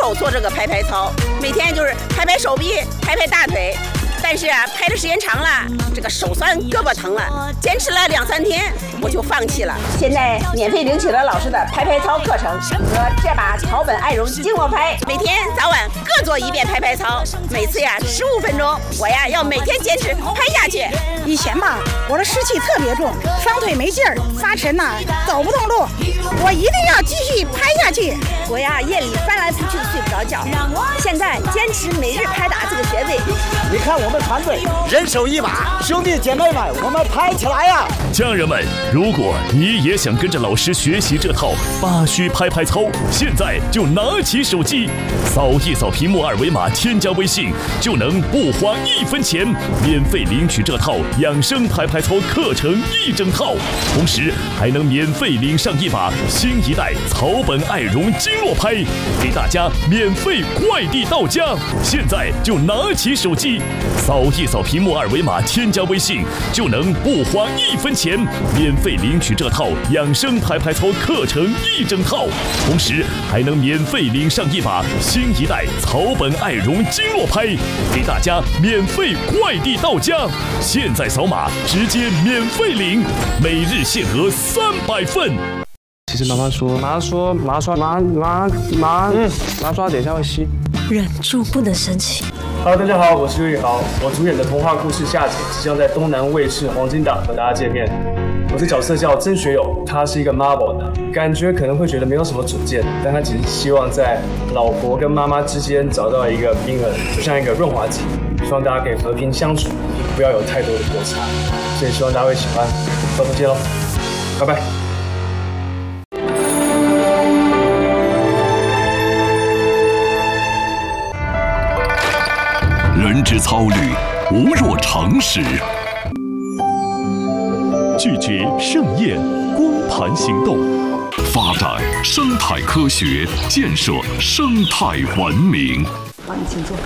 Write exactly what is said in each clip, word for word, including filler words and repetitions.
手做这个拍拍操，每天就是拍拍手臂，拍拍大腿。但是啊，拍的时间长了，这个手酸胳膊疼了，坚持了两三天，我就放弃了。现在免费领取了老师的拍拍操课程和这把草本爱绒经络拍，每天早晚各做一遍拍拍操，每次呀十五分钟，我呀要每天坚持拍下去。 以前吧，我的湿气特别重，双腿没劲儿，发沉呐，走不动路，我一定要继续拍下去。 我呀夜里翻来覆去的睡不着觉，现在坚持每日拍打这个穴位。 你看我们团队人手一把，兄弟姐妹们，我们拍起来呀！ 家人们，如果你也想跟着老师学习这套八虚拍拍操，现在就拿起手机，扫一扫屏幕二维码，添加微信，就能不花一分钱，免费领取这套养生拍拍操课程一整套，同时还能免费领上一把新一代草本爱绒经络拍，给大家免费快递到家。现在就拿起手机，扫一扫屏幕二维码，添加微信，就能不花一分钱，免费领取这套养生拍拍操课程一整套，同时还能免费领上一把新一代草本爱绒经络拍，给大家免费快递到家。现在扫码直接免费领，每日限额三百份。 其实妈妈说，妈说麻刷麻麻麻嗯麻刷等一下会吸， 忍住不能生气。 Hello， 大家好，我是刘宇豪，我主演的童话故事《夏姐》即将在东南卫视黄金档和大家见面。我这角色叫曾学友，他是一个妈宝男，感觉可能会觉得没有什么主见，但他只是希望在老婆跟妈妈之间找到一个平衡，就像一个润滑剂，希望大家可以和平相处，不要有太多的摩擦。所以希望大家会喜欢，到时候见喽，拜拜。 人之操虑，无若常识。 拒绝盛宴，光盘行动， 发展生态科学，建设生态文明。 好，你请坐。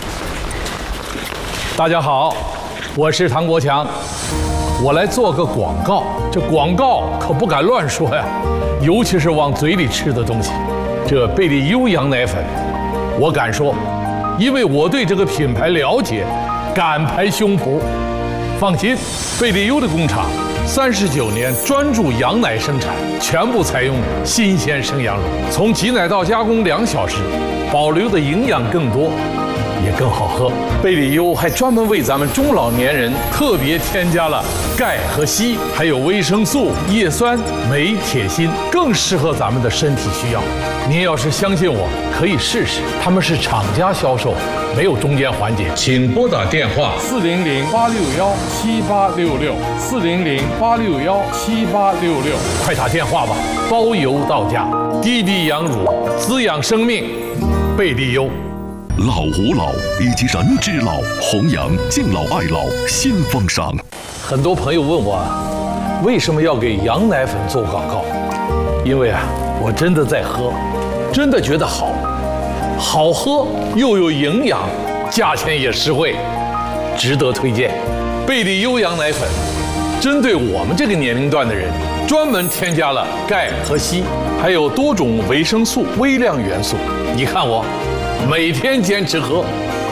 大家好，我是唐国强，我来做个广告。这广告可不敢乱说呀，尤其是往嘴里吃的东西。这贝利优羊奶粉，我敢说。因为我对这个品牌了解，敢拍胸脯。放心，贝利优的工厂三十九年专注羊奶生产，全部采用新鲜生羊乳，从挤奶到加工两小时，保留的营养更多，也更好喝。贝利优还专门为咱们中老年人特别添加了钙和硒，还有维生素、叶酸、镁、铁、锌，更适合咱们的身体需要。您要是相信我，可以试试。他们是厂家销售，没有中间环节。请拨打电话四零零八六幺七八六六四零零八六幺七八六六，快打电话吧，包邮到家。滴滴羊乳，滋养生命，贝利优。 老吾老以及人之老，弘扬敬老爱老新风尚。 很多朋友问我，为什么要给羊奶粉做广告？因为啊，我真的在喝，真的觉得好，好喝又有营养，价钱也实惠，值得推荐。贝利优羊奶粉，针对我们这个年龄段的人，专门添加了钙和硒，还有多种维生素、微量元素。你看我，每天坚持喝。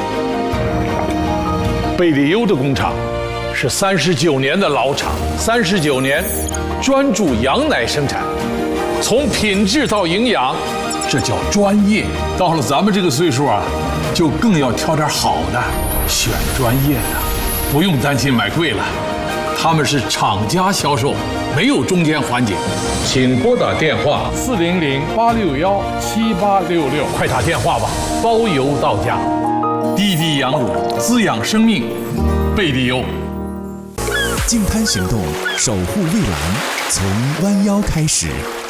贝利优的工厂是三十九年的老厂，三十九年专注羊奶生产。从品质到营养，这叫专业。到了咱们这个岁数啊，就更要挑点好的，选专业的，不用担心买贵了。他们是厂家销售，没有中间环节。请拨打电话四零零八六幺七八六六，快打电话吧，包邮到家。滴滴羊乳，滋养生命，贝利优。 净滩行动，守护蔚蓝，从弯腰开始。